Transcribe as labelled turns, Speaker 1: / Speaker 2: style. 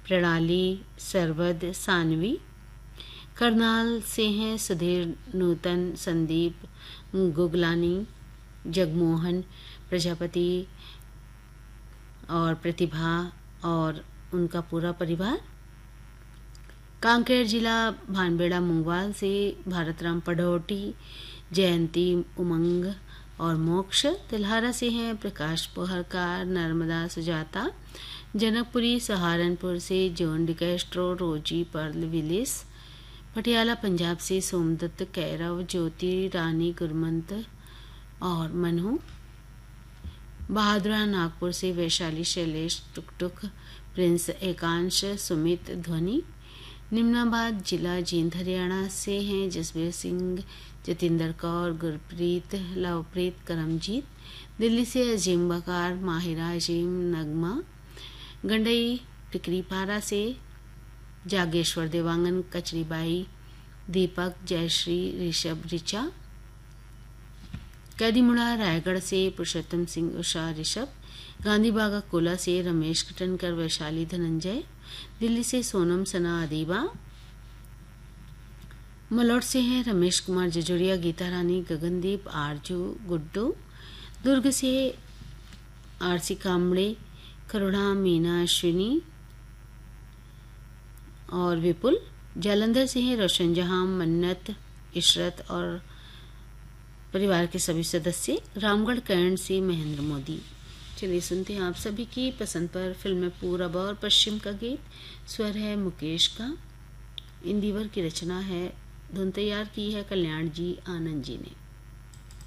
Speaker 1: प्रणाली सरवद सानवी। करनाल से हैं सुधीर नूतन, संदीप गुगलानी, जगमोहन प्रजापति और प्रतिभा और उनका पूरा परिवार। कांकेर जिला भानबेड़ा मुंगवाल से भारतराम पढ़ोटी, जयंती उमंग और मोक्ष। तिल्हारा से हैं प्रकाश पोहरकार, नर्मदा सुजाता। जनकपुरी सहारनपुर से जॉन डिकेस्ट्रो, रोजी पर्ल विलिस। पटियाला पंजाब से सोमदत्त कैरव, ज्योति रानी गुरमंत और मनु। बहादुरा नागपुर से वैशाली शैलेश, टुकटुक, प्रिंस एकांश, सुमित ध्वनि। निम्नाबाद जिला जींद हरियाणा से हैं जसबीर सिंह, जतिंदर कौर, गुरप्रीत, लवप्रीत, करमजीत। दिल्ली से अजीम बकार, माहिरा अजीम, नगमा। गंडई टिकरीपारा से जागेश्वर देवांगन, कचरीबाई, दीपक, जयश्री, ऋषभ, ऋचा। कैदीमुड़ा रायगढ़ से पुरुषोत्तम सिंह, उषा, ऋषभ। गांधीबागा कोला से रमेश कटनकर, वैशाली, धनंजय। दिल्ली से सोनम, सना, अदीबा। मलौट से हैं रमेश कुमार जजोरिया, गीता रानी, गगनदीप, आरजू, गुड्डू। दुर्ग से आरसी कामड़े, करुणा, मीना, अश्विनी और विपुल। जालंधर से हैं रोशन जहां, मन्नत, इशरत और परिवार के सभी सदस्य। रामगढ़ कैंट से महेंद्र मोदी। चलिए सुनते हैं आप सभी की पसंद पर फिल्म पूरब और पश्चिम का गीत। स्वर है मुकेश का, इंदिवर की रचना है, धुन तैयार की है कल्याण जी आनंद जी ने।